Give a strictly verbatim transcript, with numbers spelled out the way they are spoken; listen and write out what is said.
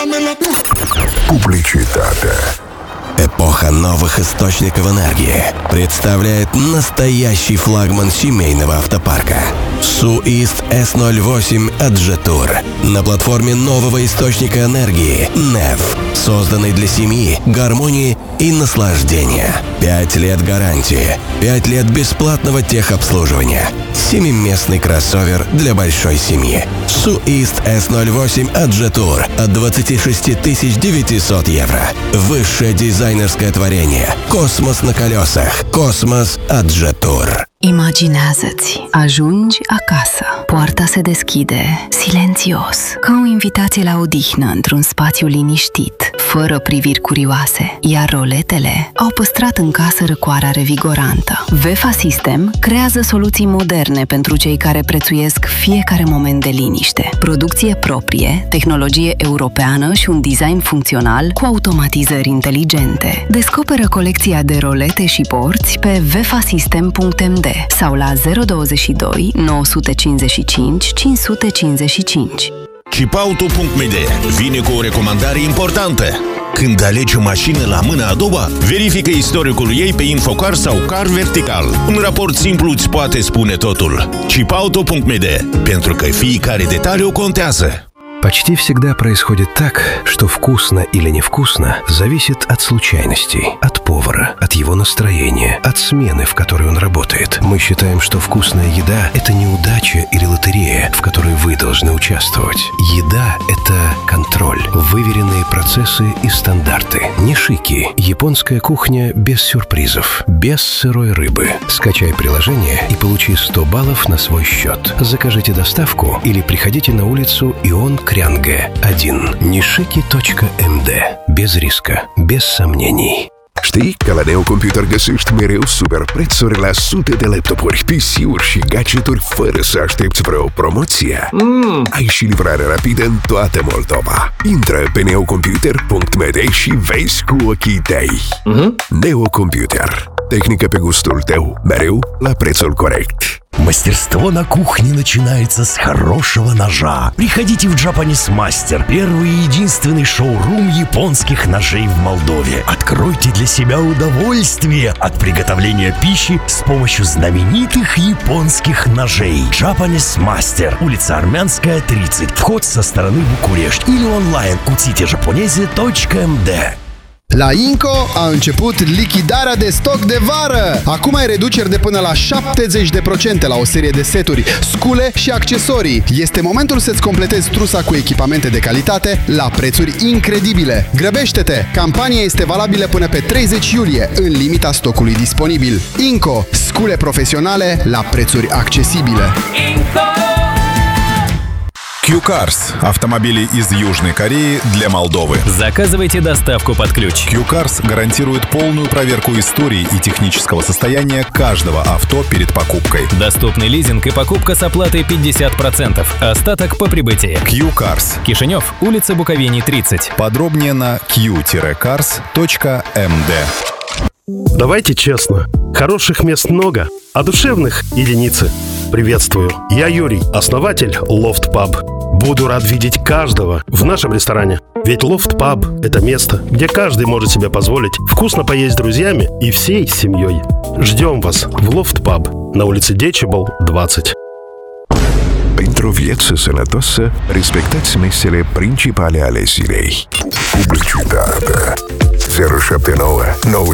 Publicitate. Эпоха новых источников энергии представляет настоящий флагман семейного автопарка Суист эс ноль восемь Аджетур на платформе нового источника энергии неф, созданный для семьи, гармонии и наслаждения. Пять лет гарантии, пять лет бесплатного техобслуживания. Семиместный кроссовер для большой семьи. Суист эс ноль восемь Аджетур от двадцать шесть тысяч девятьсот евро. Высшее дизайнерское tворение. Космos на колесах. Космос Аджетур. Imaginează-ți, ajungi acasă, poarta se deschide, silențios, ca o invitație la odihnă într-un spațiu liniștit, fără priviri curioase, iar roletele au păstrat în casă răcoarea revigorantă. Vefa System creează soluții moderne pentru cei care prețuiesc fiecare moment de liniște. Producție proprie, tehnologie europeană și un design funcțional cu automatizări inteligente. Descoperă colecția de rolete și porți pe vefasystem punct m d sau la zero douăzeci și doi nouă cincizeci și cinci cinci sute cincizeci și cinci. Chipauto punct m d vine cu o recomandare importantă. Când alegi o mașină la mâna a doua, verifică istoricul ei pe Infocar sau Car Vertical. Un raport simplu îți poate spune totul. Chipauto punct m d, pentru că fiecare detaliu contează. Почти всегда происходит так, что вкусно или невкусно зависит от случайностей, от повара, от его настроения, от смены, в которой он работает. Мы считаем, что вкусная еда – это не удача или лотерея, в которой вы должны участвовать. Еда – это контроль, выверенные процессы и стандарты. Нишики – японская кухня без сюрпризов, без сырой рыбы. Скачай приложение и получи сто баллов на свой счет. Закажите доставку или приходите на улицу Ион Крянге один. Nishiki точка m d. Без риска, без сомнений. Știi că la Neo Computer găsești mereu super prețuri la sute de laptopuri, P C-uri și gadgeturi fără să aștepți vreo promoție? Mm. Ai și livrare rapidă în toată Moldova. Intră pe neo computer punct m d și vezi cu ochii tăi. Mm-hmm. Neo Computer. Tehnică pe gustul tău, mereu la prețul corect. Мастерство на кухне начинается с хорошего ножа. Приходите в Japanese Master, первый и единственный шоурум японских ножей в Молдове. Откройте для себя удовольствие от приготовления пищи с помощью знаменитых японских ножей. Japanese Master, улица Армянская, тридцать. Вход со стороны Букурешт или онлайн кутите japoneze точка m d. La Inco a început lichidarea de stoc de vară! Acum ai reduceri de până la șaptezeci la sută la o serie de seturi, scule și accesorii. Este momentul să-ți completezi trusa cu echipamente de calitate la prețuri incredibile. Grăbește-te! Campania este valabilă până pe treizeci iulie, în limita stocului disponibil. Inco. Scule profesionale la prețuri accesibile. Inco! Q-Cars – автомобили из Южной Кореи для Молдовы. Заказывайте доставку под ключ. Q-Cars гарантирует полную проверку истории и технического состояния каждого авто перед покупкой. Доступный лизинг и покупка с оплатой пятьдесят процентов. Остаток по прибытии. Q-Cars. Кишинев, улица Буковини, тридцать. Подробнее на q cars точка m d. Давайте честно. Хороших мест много, а душевных – единицы. Приветствую. Я Юрий, основатель Loft Pub. Буду рад видеть каждого в нашем ресторане. Ведь Loft Pub – это место, где каждый может себе позволить вкусно поесть с друзьями и всей семьей. Ждем вас в Loft Pub на улице Decibel двадцать. Pentru o viață sănătoasă, respectați mesele principale ale zilei. Publicitate. zero șapte nouă nouă